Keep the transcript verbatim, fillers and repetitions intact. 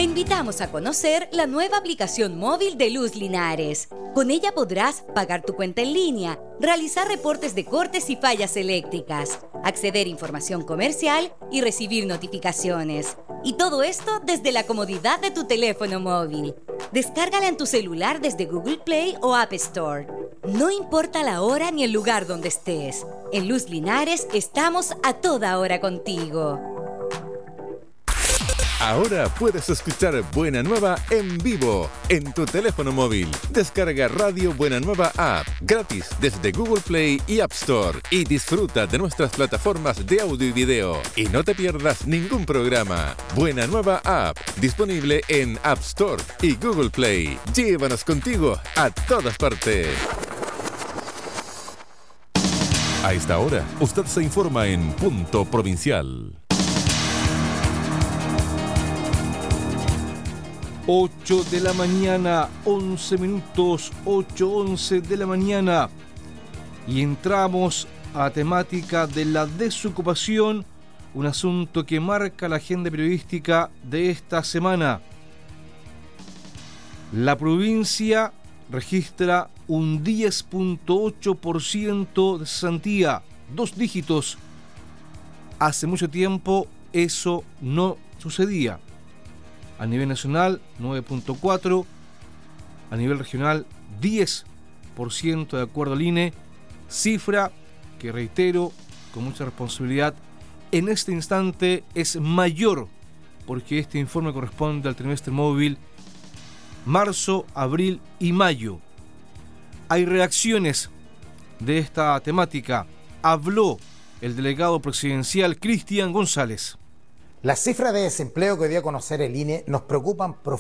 Te invitamos a conocer la nueva aplicación móvil de Luz Linares. Con ella podrás pagar tu cuenta en línea, realizar reportes de cortes y fallas eléctricas, acceder a información comercial y recibir notificaciones. Y todo esto desde la comodidad de tu teléfono móvil. Descárgala en tu celular desde Google Play o App Store. No importa la hora ni el lugar donde estés. En Luz Linares estamos a toda hora contigo. Ahora puedes escuchar Buena Nueva en vivo en tu teléfono móvil. Descarga Radio Buena Nueva App gratis desde Google Play y App Store y disfruta de nuestras plataformas de audio y video. Y no te pierdas ningún programa. Buena Nueva App, disponible en App Store y Google Play. Llévanos contigo a todas partes. A esta hora, usted se informa en Punto Provincial. ocho de la mañana, once minutos, ocho once de la mañana. Y entramos a la temática de la desocupación, un asunto que marca la agenda periodística de esta semana. La provincia registra un diez punto ocho por ciento de cesantía, dos dígitos. Hace mucho tiempo eso no sucedía. A nivel nacional, nueve punto cuatro por ciento. A nivel regional, diez por ciento de acuerdo al I N E. Cifra que, reitero, con mucha responsabilidad, en este instante es mayor, porque este informe corresponde al trimestre móvil marzo, abril y mayo. Hay reacciones de esta temática. Habló el delegado presidencial Cristian González. Las cifras de desempleo que dio a conocer el I N E nos preocupan profundamente.